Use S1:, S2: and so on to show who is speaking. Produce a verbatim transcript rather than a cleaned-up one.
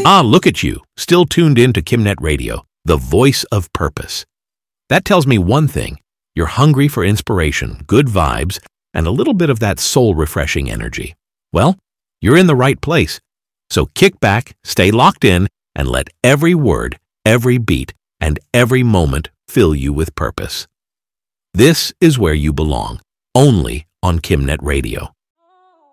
S1: Ah, look at you, still tuned in to KimNet Radio, the voice of purpose. That tells me one thing. You're hungry for inspiration, good vibes, and a little bit of that soul-refreshing energy. Well, you're in the right place. So kick back, stay locked in, and let every word, every beat, and every moment fill you with purpose. This is where you belong, only on KimNet Radio.